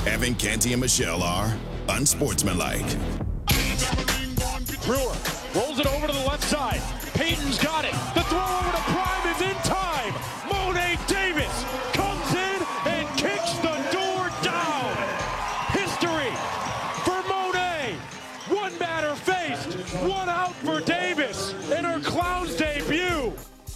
Evan, Canty, and Michelle are unsportsmanlike. Brewer rolls it over to the left side. Peyton's got it. The throw over to Prime is in time. Mo'ne Davis comes in and kicks the door down. History for Mo'ne. One batter faced, one out for Davis in her Clowns debut.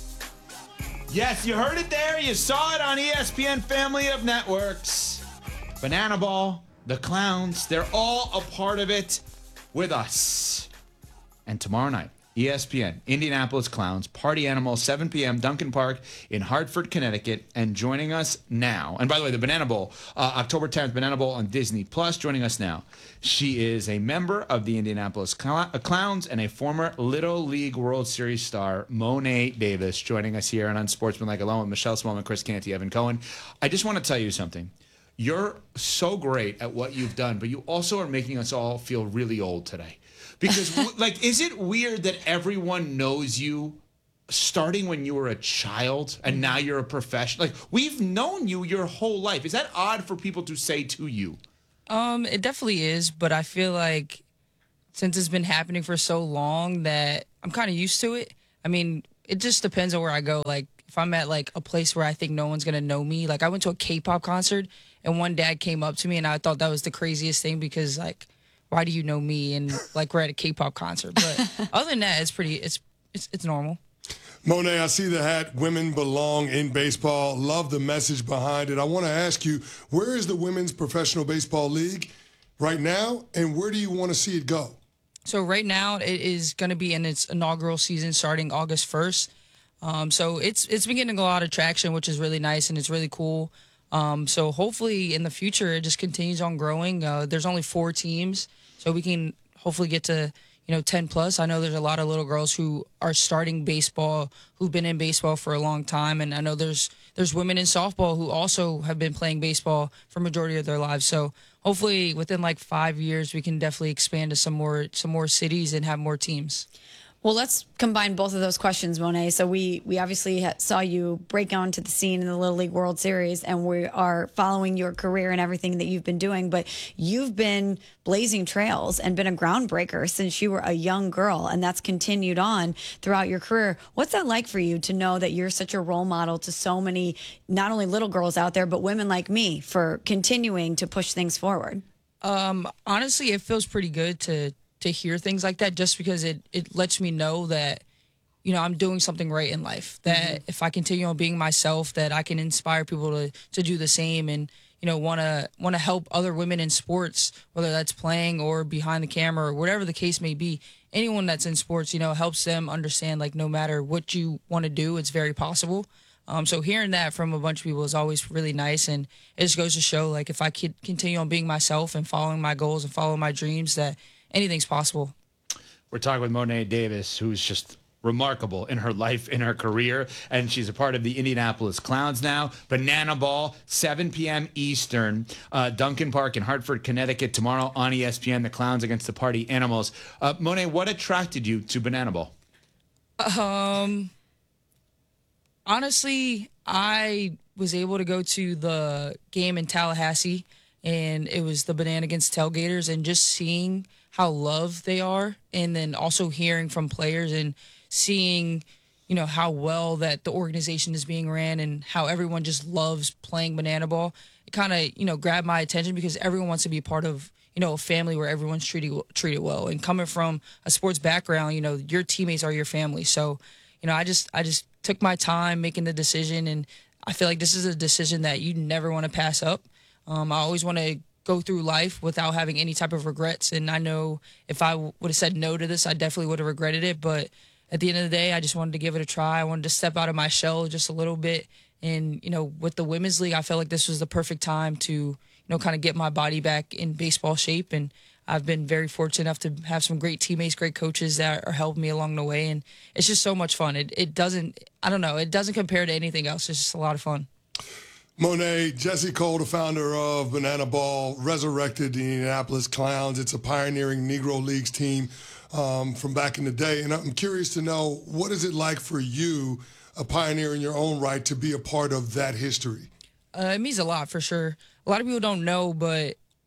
Yes, you heard it there. You saw it on ESPN Family of Networks. Banana Ball, the Clowns, they're all a part of it with us. And tomorrow night, ESPN, Indianapolis Clowns, Party Animal, 7 p.m., Duncan Park in Hartford, Connecticut. And joining us now, and by the way, the Banana Bowl, October 10th, Banana Bowl on Disney Plus. Joining us now, she is a member of the Indianapolis Clowns and a former Little League World Series star, Mo'ne Davis, joining us here on Unsportsmanlike, along with Michelle Smallman, Chris Canty, Evan Cohen. I just want to tell you something. You're so great at what you've done, but you also are making us all feel really old today. Because, like, is it weird that everyone knows you starting when you were a child and now you're a professional? Like, we've known you your whole life. Is that odd for people to say to you? It definitely is, but I feel like since it's been happening for so long that I'm kind of used to it. I mean, it just depends on where I go. Like, if I'm at, like, a place where I think no one's going to know me. Like, I went to a K-pop concert, and one dad came up to me, and I thought that was the craziest thing because, like, why do you know me? And like we're at a K-pop concert. But other than that, it's normal. Mo'ne, I see the hat, Women Belong in Baseball. Love the message behind it. I want to ask you, where is the Women's Professional Baseball League right now, and where do you want to see it go? So right now it is going to be in its inaugural season starting August 1st. So it's been getting a lot of traction, which is really nice, and it's really cool. So hopefully in the future it just continues on growing. There's only 4 teams. So we can hopefully get to, 10 plus. I know there's a lot of little girls who are starting baseball, who've been in baseball for a long time. And I know there's women in softball who also have been playing baseball for majority of their lives. So hopefully within like 5 years, we can definitely expand to some more cities and have more teams. Well, let's combine both of those questions, Mo'ne. So we obviously saw you break onto the scene in the Little League World Series, and we are following your career and everything that you've been doing. But you've been blazing trails and been a groundbreaker since you were a young girl, and that's continued on throughout your career. What's that like for you to know that you're such a role model to so many, not only little girls out there, but women like me for continuing to push things forward? Honestly, it feels pretty good to hear things like that, just because it lets me know that, I'm doing something right in life, that if I continue on being myself, that I can inspire people to do the same and, want to help other women in sports, whether that's playing or behind the camera or whatever the case may be. Anyone that's in sports, helps them understand, like, no matter what you want to do, it's very possible. So hearing that from a bunch of people is always really nice, and it just goes to show, like, if I could continue on being myself and following my goals and following my dreams, that anything's possible. We're talking with Mo'ne Davis, who's just remarkable in her life, in her career, and she's a part of the Indianapolis Clowns now. Banana Ball, 7 p.m. Eastern, Duncan Park in Hartford, Connecticut, tomorrow on ESPN, the Clowns against the Party Animals. Mo'ne, what attracted you to Banana Ball? Honestly, I was able to go to the game in Tallahassee, and it was the Banana against Tailgaters, and just seeing how loved they are, and then also hearing from players and seeing, how well that the organization is being ran and how everyone just loves playing Banana Ball. It kind of, grabbed my attention because everyone wants to be part of, a family where everyone's treated well. And coming from a sports background, your teammates are your family. So, I just took my time making the decision, and I feel like this is a decision that you never want to pass up. I always want to go through life without having any type of regrets. And I know if I would have said no to this, I definitely would have regretted it. But at the end of the day, I just wanted to give it a try. I wanted to step out of my shell just a little bit. And, with the Women's League, I felt like this was the perfect time to, kind of get my body back in baseball shape. And I've been very fortunate enough to have some great teammates, great coaches that are helping me along the way. And it's just so much fun. It doesn't compare to anything else. It's just a lot of fun. Mo'ne, Jesse Cole, the founder of Banana Ball, resurrected the Indianapolis Clowns. It's a pioneering Negro Leagues team from back in the day. And I'm curious to know, what is it like for you, a pioneer in your own right, to be a part of that history? It means a lot, for sure. A lot of people don't know, but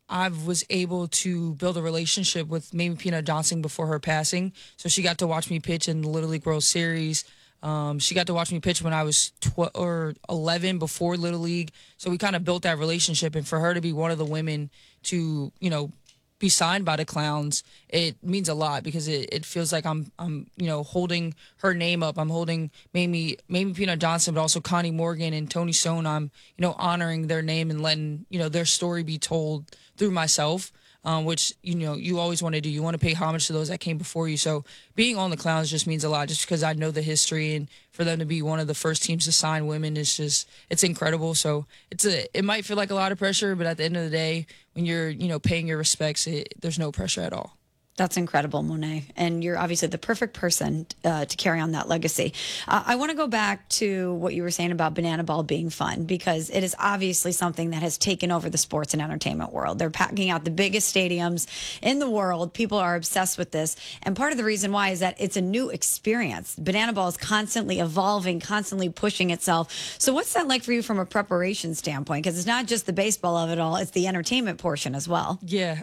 I was able to build a relationship with Mamie Peanut Johnson before her passing. So she got to watch me pitch in the Little League World Series. She got to watch me pitch when I was 12 or 11 before Little League. So we kind of built that relationship. And for her to be one of the women to, be signed by the Clowns, it means a lot because it feels like I'm holding her name up. I'm holding Mamie Peanut Johnson, but also Connie Morgan and Tony Stone. I'm honoring their name and letting their story be told through myself, which you always want to do. You want to pay homage to those that came before you. So being on the Clowns just means a lot, just because I know the history, and for them to be one of the first teams to sign women is it's incredible. So it might feel like a lot of pressure, but at the end of the day, when you're paying your respects, there's no pressure at all. That's incredible, Monet. And you're obviously the perfect person to carry on that legacy. I want to go back to what you were saying about Banana Ball being fun, because it is obviously something that has taken over the sports and entertainment world. They're packing out the biggest stadiums in the world. People are obsessed with this. And part of the reason why is that it's a new experience. Banana Ball is constantly evolving, constantly pushing itself. So what's that like for you from a preparation standpoint? Because it's not just the baseball of it all, it's the entertainment portion as well. Yeah.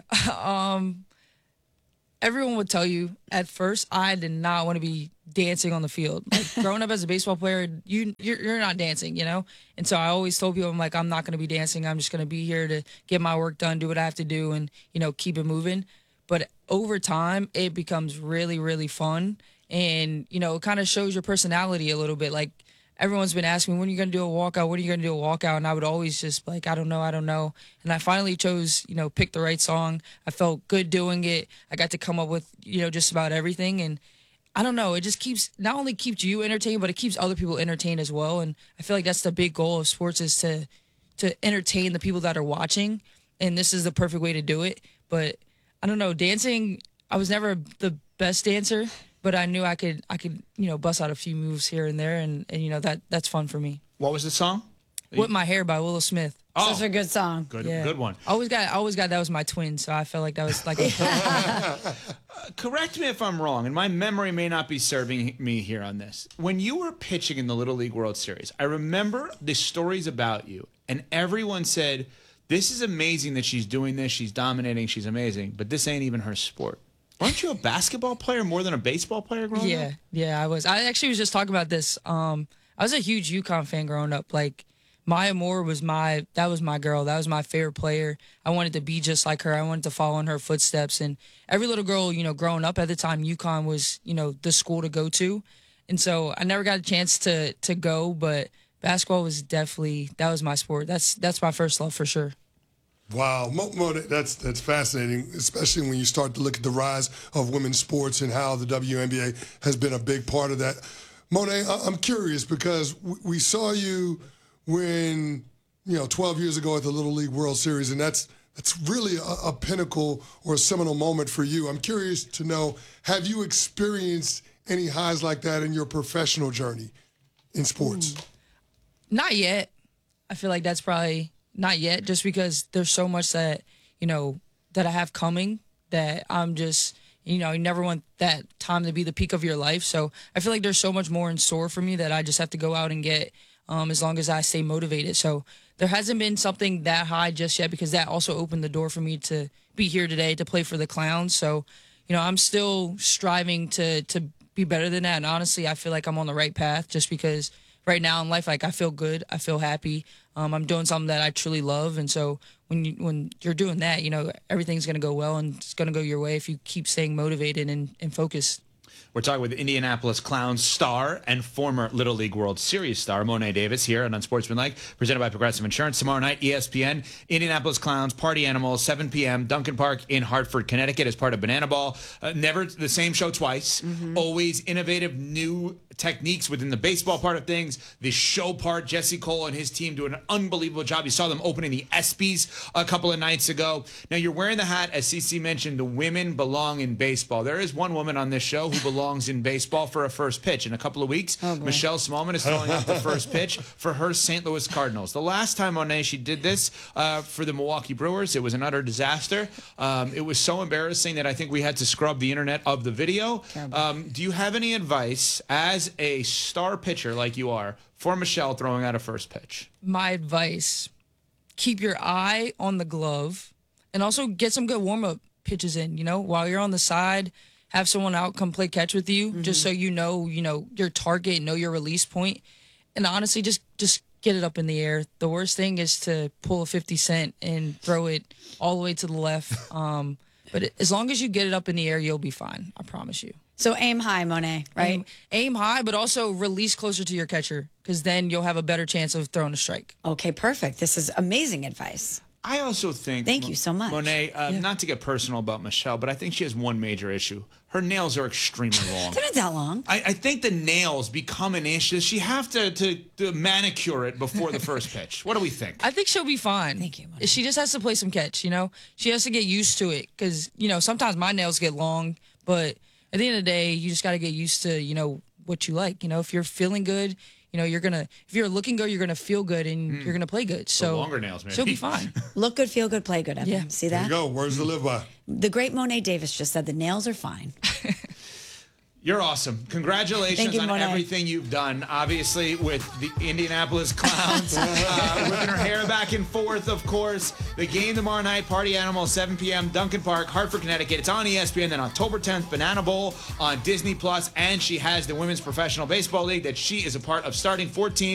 Everyone would tell you at first I did not want to be dancing on the field. Like, growing up as a baseball player, you're not dancing, And so I always told people, I'm not going to be dancing. I'm just going to be here to get my work done, do what I have to do, and keep it moving. But over time, it becomes really, really fun, and it kind of shows your personality a little bit. Like, everyone's been asking me, when are you going to do a walkout? When are you going to do a walkout? And I would always just be like, I don't know. And I finally chose, pick the right song. I felt good doing it. I got to come up with, just about everything. And I don't know, it just not only keeps you entertained, but it keeps other people entertained as well. And I feel like that's the big goal of sports, is to entertain the people that are watching. And this is the perfect way to do it. But I don't know, dancing, I was never the best dancer, but I knew I could, bust out a few moves here and there, and that's fun for me. What was the song? Whip My Hair by Willow Smith. Oh, Such a good song. Good one. I always got that was my twin, so I felt like that was like Correct me if I'm wrong, and my memory may not be serving me here on this. When you were pitching in the Little League World Series, I remember the stories about you, and everyone said, this is amazing that she's doing this, she's dominating, she's amazing, but this ain't even her sport. Weren't you a basketball player more than a baseball player growing up? Yeah, I was. I actually was just talking about this. I was a huge UConn fan growing up. Like, Maya Moore was my girl. That was my favorite player. I wanted to be just like her. I wanted to follow in her footsteps. And every little girl, growing up at the time, UConn was, the school to go to. And so I never got a chance to go, but basketball was definitely, that was my sport. That's my first love for sure. Wow, that's fascinating, especially when you start to look at the rise of women's sports and how the WNBA has been a big part of that. Monet, I'm curious because we saw you when 12 years ago at the Little League World Series, and that's really a pinnacle or a seminal moment for you. I'm curious to know, have you experienced any highs like that in your professional journey in sports? Not yet. I feel like that's probably not yet, just because there's so much that, that I have coming that I'm just, you never want that time to be the peak of your life. So I feel like there's so much more in store for me that I just have to go out and get, as long as I stay motivated. So there hasn't been something that high just yet, because that also opened the door for me to be here today to play for the Clowns. So, I'm still striving to be better than that. And honestly, I feel like I'm on the right path, just because right now in life, like, I feel good, I feel happy. I'm doing something that I truly love, and so when you're doing that, everything's going to go well, and it's going to go your way if you keep staying motivated and focused. We're talking with Indianapolis Clowns star and former Little League World Series star Monet Davis here on Unsportsmanlike, presented by Progressive Insurance. Tomorrow night, ESPN, Indianapolis Clowns, Party Animals, 7 p.m., Duncan Park in Hartford, Connecticut, as part of Banana Ball. Never the same show twice. Mm-hmm. Always innovative, new techniques within the baseball part of things. The show part, Jesse Cole and his team do an unbelievable job. You saw them opening the ESPYs a couple of nights ago. Now, you're wearing the hat, as CC mentioned, the women belong in baseball. There is one woman on this show who belongs in baseball for a first pitch. In a couple of weeks, Michelle Smallman is throwing out the first pitch for her St. Louis Cardinals. The last time, Monet, she did this for the Milwaukee Brewers, it was an utter disaster. It was so embarrassing that I think we had to scrub the internet of the video. Do you have any advice as a star pitcher like you are for Michelle throwing out a first pitch? My advice, keep your eye on the glove And also get some good warm-up pitches in, while you're on the side, have someone out come play catch with you just so you know your target, know your release point. And honestly, just get it up in the air. The worst thing is to pull a 50 cent and throw it all the way to the left. But as long as you get it up in the air, you'll be fine. I promise you. So aim high, Monet, right? Aim high, but also release closer to your catcher because then you'll have a better chance of throwing a strike. Okay, perfect. This is amazing advice. I also think... Thank you so much. Monet, not to get personal about Michelle, but I think she has one major issue. Her nails are extremely long. They're not that long. I think the nails become an issue. Does she have to manicure it before the first pitch? What do we think? I think she'll be fine. Thank you, Monet. She just has to play some catch, She has to get used to it because, sometimes my nails get long, but at the end of the day, you just got to get used to, what you like. If you're feeling good, if you're looking good, you're going to feel good and you're going to play good. So longer nails, maybe. She'll be fine. Look good, feel good, play good. Evan. Yeah. See There that? you go. Words to live by. The great Monet Davis just said the nails are fine. You're awesome. Congratulations Thank you, on Monet. everything you've done. Obviously, with the Indianapolis Clowns, whipping her hair back and forth, of course. The game tomorrow night, Party Animal, 7 p.m., Duncan Park, Hartford, Connecticut. It's on ESPN. Then October 10th, Banana Bowl on Disney+. And she has the Women's Professional Baseball League that she is a part of starting 14.